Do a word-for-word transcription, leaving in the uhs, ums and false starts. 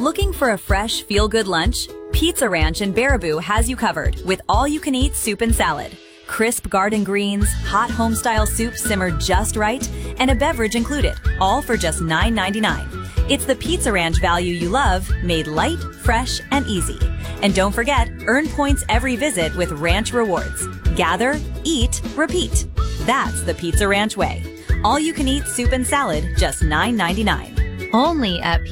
Looking for a fresh, feel-good lunch? Pizza Ranch in Baraboo has you covered with all-you-can-eat soup and salad. Crisp garden greens, hot home-style soup simmered just right, and a beverage included, all for just nine ninety-nine. It's the Pizza Ranch value you love, made light, fresh, and easy. And don't forget, earn points every visit with Ranch Rewards. Gather, eat, repeat. That's the Pizza Ranch way. All-you-can-eat soup and salad, just nine ninety-nine. Only at